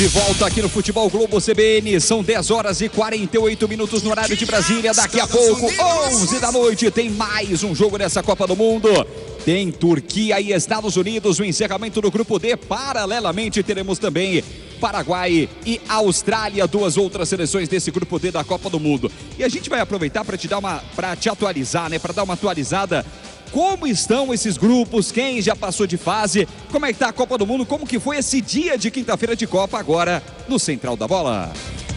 De volta aqui no Futebol Globo CBN, são 10 horas e 48 minutos no horário de Brasília. Daqui a pouco, 11 da noite, tem mais um jogo nessa Copa do Mundo. Tem Turquia e Estados Unidos, o encerramento do Grupo D. Paralelamente, teremos também Paraguai e Austrália, duas outras seleções desse Grupo D da Copa do Mundo. E a gente vai aproveitar para te atualizar, né? Para dar uma atualizada. Como estão esses grupos? Quem já passou de fase? Como é que está a Copa do Mundo? Como que foi esse dia de quinta-feira de Copa agora no Central da Bola?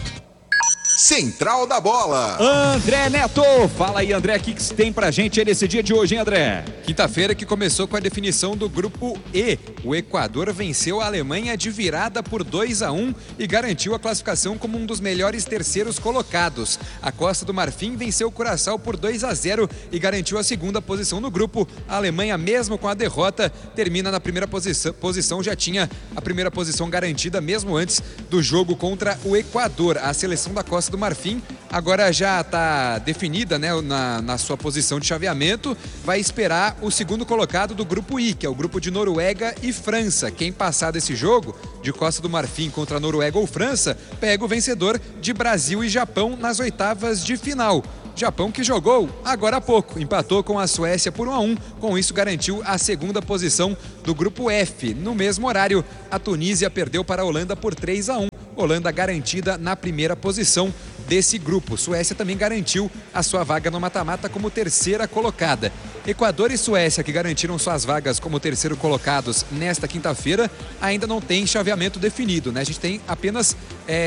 Central da Bola. André Neto, fala aí, André, o que tem pra gente aí nesse dia de hoje, hein, André? Quinta-feira que começou com a definição do Grupo E. O Equador venceu a Alemanha de virada por 2-1 e garantiu a classificação como um dos melhores terceiros colocados. A Costa do Marfim venceu o Curaçao por 2-0 e garantiu a segunda posição no grupo. A Alemanha, mesmo com a derrota, termina na primeira posição, já tinha a primeira posição garantida mesmo antes do jogo contra o Equador. A seleção da Costa do Marfim agora já está definida, né, na sua posição de chaveamento. Vai esperar o segundo colocado do Grupo I, que é o grupo de Noruega e França. Quem passar desse jogo de Costa do Marfim contra Noruega ou França, pega o vencedor de Brasil e Japão nas oitavas de final. Japão que jogou agora há pouco, empatou com a Suécia por 1-1, com isso garantiu a segunda posição do Grupo F. No mesmo horário, a Tunísia perdeu para a Holanda por 3-1. Holanda garantida na primeira posição desse grupo. Suécia também garantiu a sua vaga no mata-mata como terceira colocada. Equador e Suécia, que garantiram suas vagas como terceiro colocados nesta quinta-feira, ainda não tem chaveamento definido, né? A gente tem apenas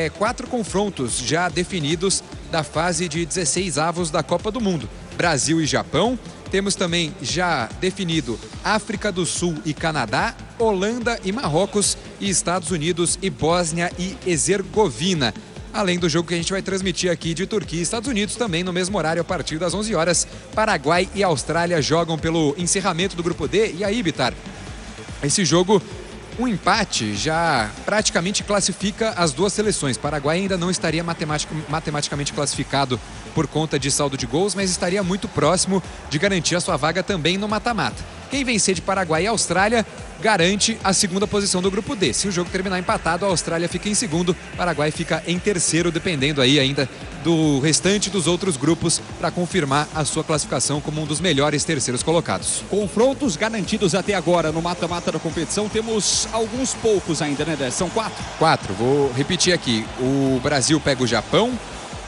4 confrontos já definidos da fase de 16 avos da Copa do Mundo. Brasil e Japão. Temos também já definido África do Sul e Canadá, Holanda e Marrocos e Estados Unidos e Bósnia e Herzegovina. Além do jogo que a gente vai transmitir aqui de Turquia e Estados Unidos, também no mesmo horário, a partir das 11 horas, Paraguai e Austrália jogam pelo encerramento do Grupo D. E aí, Bitar, esse jogo, um empate já praticamente classifica as duas seleções. Paraguai ainda não estaria matematicamente classificado por conta de saldo de gols, mas estaria muito próximo de garantir a sua vaga também no mata-mata. Quem vencer de Paraguai e Austrália garante a segunda posição do Grupo D. Se o jogo terminar empatado, a Austrália fica em segundo, Paraguai fica em terceiro, dependendo aí ainda do restante dos outros grupos para confirmar a sua classificação como um dos melhores terceiros colocados. Confrontos garantidos até agora no mata-mata da competição, temos alguns poucos ainda, né, Dé? São 4? 4, vou repetir aqui. O Brasil pega o Japão,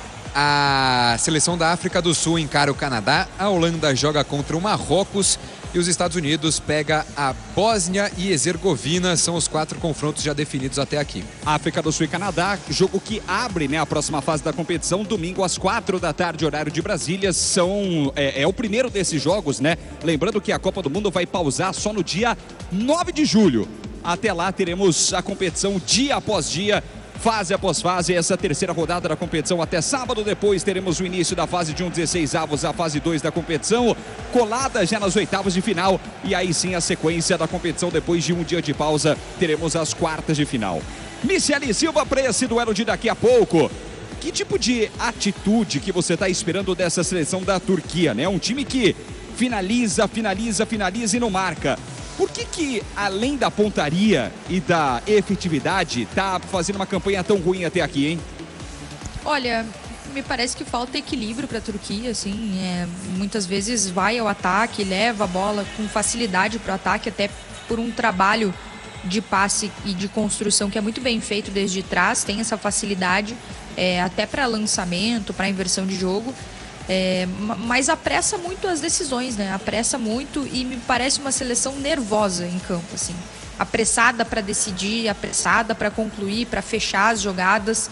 a seleção da África do Sul encara o Canadá, a Holanda joga contra o Marrocos e os Estados Unidos pega a Bósnia e Herzegovina. São os 4 confrontos já definidos até aqui. África do Sul e Canadá, jogo que abre, né, a próxima fase da competição, domingo às 4 da tarde, horário de Brasília. É o primeiro desses jogos, né? Lembrando que a Copa do Mundo vai pausar só no dia 9 de julho. Até lá teremos a competição dia após dia, fase após fase, essa terceira rodada da competição até sábado. Depois teremos o início da fase de 16 avos, a fase 2 da competição, colada já nas oitavas de final, e aí sim a sequência da competição. Depois de um dia de pausa, teremos as quartas de final. Michele Silva, para esse duelo de daqui a pouco, que tipo de atitude que você está esperando dessa seleção da Turquia, né? Um time que finaliza e não marca. Por que, além da pontaria e da efetividade, tá fazendo uma campanha tão ruim até aqui, hein? Olha, me parece que falta equilíbrio para a Turquia, assim, muitas vezes vai ao ataque, leva a bola com facilidade para o ataque, até por um trabalho de passe e de construção que é muito bem feito desde trás, tem essa facilidade até para lançamento, para inversão de jogo. Mas apressa muito as decisões, né? Apressa muito e me parece uma seleção nervosa em campo, assim. Apressada para decidir, apressada para concluir, para fechar as jogadas.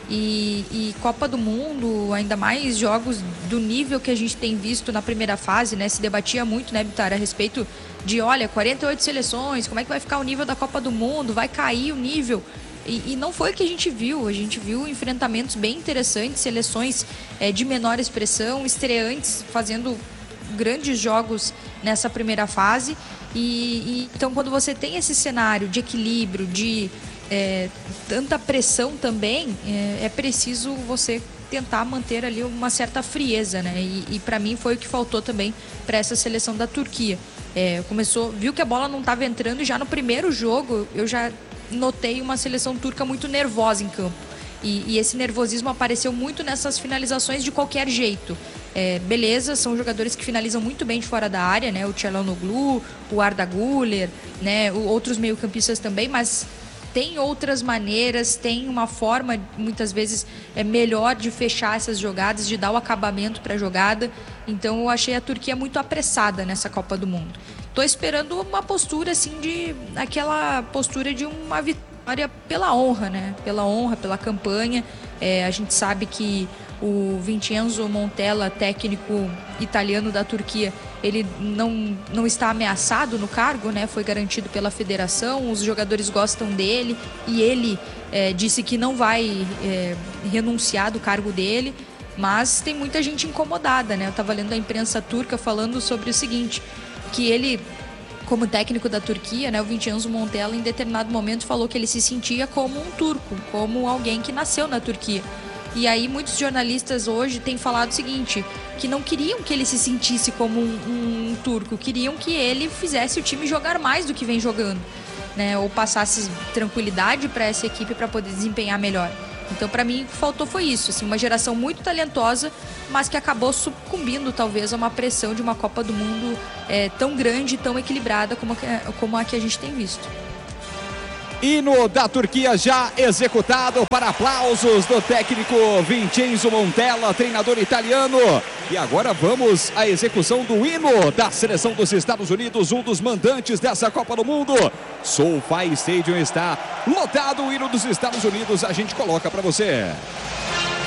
E Copa do Mundo, ainda mais jogos do nível que a gente tem visto na primeira fase, né? Se debatia muito, né, Bitar, a respeito de, olha, 48 seleções, como é que vai ficar o nível da Copa do Mundo? Vai cair o nível? E não foi o que a gente viu enfrentamentos bem interessantes, seleções de menor expressão, estreantes fazendo grandes jogos nessa primeira fase. Então, quando você tem esse cenário de equilíbrio, de tanta pressão também, é preciso você tentar manter ali uma certa frieza, né? E para mim foi o que faltou também para essa seleção da Turquia. Viu que a bola não estava entrando e já no primeiro jogo eu já notei uma seleção turca muito nervosa em campo. E esse nervosismo apareceu muito nessas finalizações de qualquer jeito. Beleza, são jogadores que finalizam muito bem de fora da área, né? O Çalhanoğlu, o Arda Güler, né? Outros meio-campistas também, mas tem outras maneiras, tem uma forma, muitas vezes, melhor de fechar essas jogadas, de dar o acabamento para a jogada. Então eu achei a Turquia muito apressada nessa Copa do Mundo. Estou esperando uma postura, assim, aquela postura de uma vitória pela honra, né? Pela honra, pela campanha. A gente sabe que o Vincenzo Montella, técnico italiano da Turquia, ele não está ameaçado no cargo, né? Foi garantido pela federação, os jogadores gostam dele e ele disse que não vai renunciar do cargo dele, mas tem muita gente incomodada, né? Eu estava lendo a imprensa turca falando sobre o seguinte, que ele, como técnico da Turquia, né, o Vincenzo Montella, em determinado momento falou que ele se sentia como um turco, como alguém que nasceu na Turquia. E aí muitos jornalistas hoje têm falado o seguinte, que não queriam que ele se sentisse como um turco, queriam que ele fizesse o time jogar mais do que vem jogando, né, ou passasse tranquilidade para essa equipe para poder desempenhar melhor. Então, para mim, o que faltou foi isso, assim, uma geração muito talentosa, mas que acabou sucumbindo, talvez, a uma pressão de uma Copa do Mundo tão grande e tão equilibrada como a que a gente tem visto. Hino da Turquia já executado para aplausos do técnico Vincenzo Montella, treinador italiano. E agora vamos à execução do hino da seleção dos Estados Unidos, um dos mandantes dessa Copa do Mundo. SoFi Stadium está lotado, o hino dos Estados Unidos, a gente coloca para você.